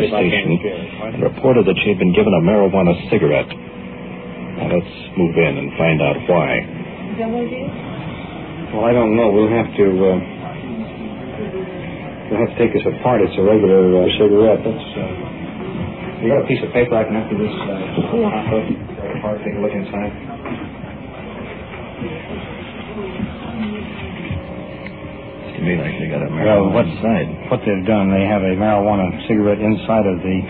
station and reported that she had been given a marijuana cigarette. Now let's move in and find out why. Is that what it is? Well, I don't know. We'll have to take this apart. It's a regular cigarette. You got a piece of paper I can have to this? Apart, take a look inside. To me, like they got a marijuana inside. What they've done, they have a marijuana cigarette inside of the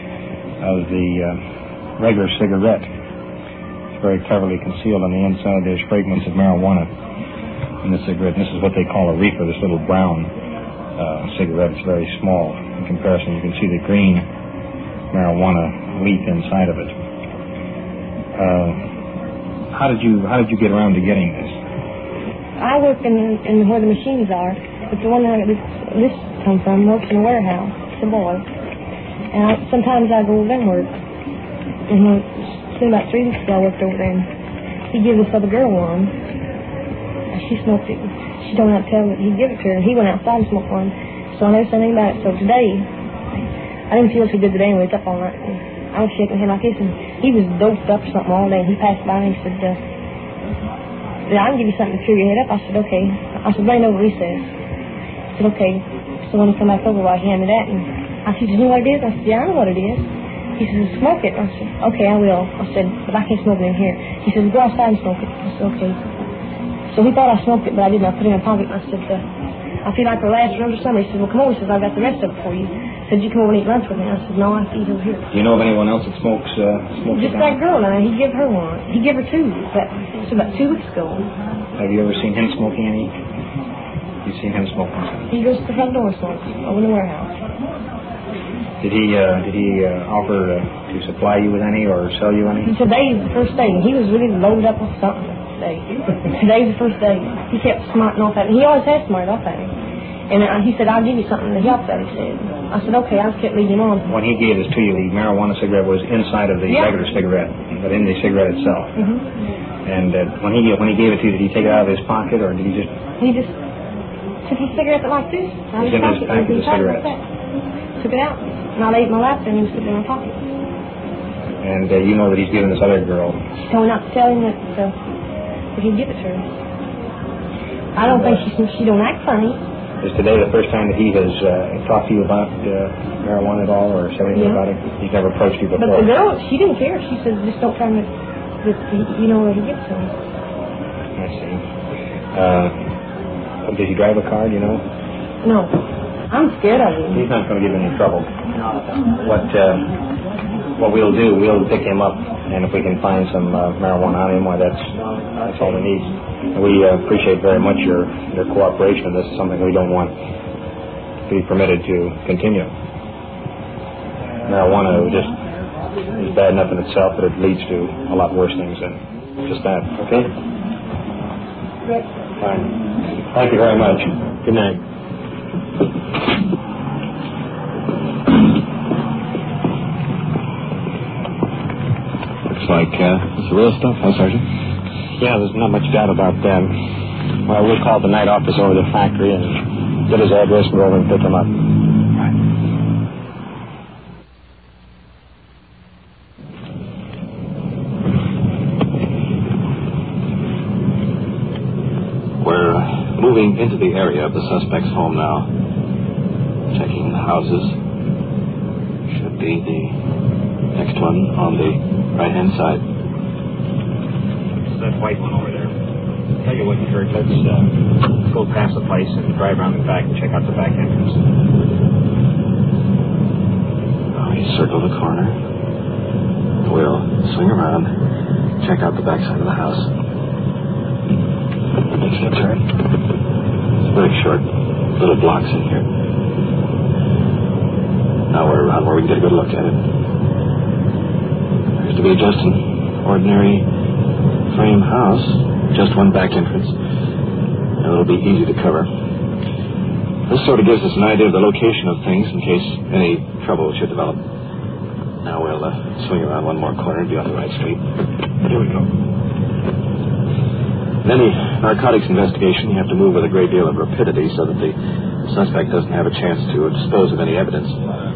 regular cigarette. It's very cleverly concealed on the inside. There's fragments of marijuana in the cigarette. And this is what they call a reefer, this little brown cigarette. It's very small in comparison. You can see the green marijuana leaf inside of it. How did you get around to getting this? I work in where the machines are, but the one that this comes from works in a warehouse. It's a boy. And sometimes I go over there and work. And it's been about 3 weeks ago I worked over there, and he gave this other girl one. She smoked it. She don't have to tell me he'd give it to her, and he went outside and smoked one. So I never said anything about it. So today, I didn't feel so good today when we was up all night. I was shaking him like this, and he was doped up or something all day. And he passed by me and he said, I can give you something to cheer your head up. I said, okay. I said, bring it over recess. I said, okay. So when he come back over, I handed me that, and I said, you know what it is? I said, yeah, I know what it is. He said, smoke it. I said, okay, I will. I said, but I can't smoke it in here. He said, go outside and smoke it. I said, okay. So he thought I smoked it, but I didn't. I put it in my pocket, and I said, I feel like the last room or something. He said, well, come over. He says, I've got the rest of it for you. He said, you come over and eat lunch with me. I said, no, I have to eat over here. Do you know of anyone else that smokes just that girl, and he gave her one. He gave her two. It's about 2 weeks ago. Have you ever seen him smoking any? You've seen him smoking? He goes to the front door and smokes over in the warehouse. Did he offer to supply you with any or sell you any? Today's the first day, and he was really loaded up with something today. Today's the first day. He kept smarting off at me. He always has smarted off at me. And he said, I'll give you something to help that, he said. I said, okay, I just kept leading him on. When he gave this to you, the marijuana cigarette was inside of the regular cigarette, but in the cigarette itself. Mm-hmm. And when he gave it to you, did he take it out of his pocket, or did he just... He just took his cigarette like this. Out of his pocket. Back of the cigarette. Took it out. And I laid it in my lap there, and he was sitting in my pocket. And you know that he's giving this other girl... She told me not to tell him that he'd give it to her. I don't think she don't act funny. Is today the first time that he has talked to you about marijuana at all, or said anything about it? He's never approached you before? But the girl, she didn't care. She said, just don't tell him that you know where he gets to him. I see. Does he drive a car, do you know? No. I'm scared of him. He's not going to give any trouble. What we'll do, we'll pick him up, and if we can find some marijuana on him, well, that's all we need. We appreciate very much your cooperation. This is something we don't want to be permitted to continue. Marijuana is bad enough in itself, but it leads to a lot worse things than just that. Okay? Good. Fine. Thank you very much. Good night. Looks like it's the real stuff, huh, Sergeant? Yeah, there's not much doubt about that. Well, we'll call the night office over to the factory and get his address and go over and pick him up. Right. We're moving into the area of the suspect's home now. Checking the houses. Should be the next one on the right-hand side. That white one over there. Tell you what, Kurt, let's go past the place and drive around the back and check out the back entrance. We circle the corner. We'll swing around, check out the back side of the house. Making a turn. It's very short, little blocks in here. Now we're around where we can get a good look at it. Appears to be just an ordinary frame house, just one back entrance, and it'll be easy to cover. This sort of gives us an idea of the location of things in case any trouble should develop. Now we'll swing around one more corner and be on the right street. Here we go. In any narcotics investigation, you have to move with a great deal of rapidity so that the suspect doesn't have a chance to dispose of any evidence.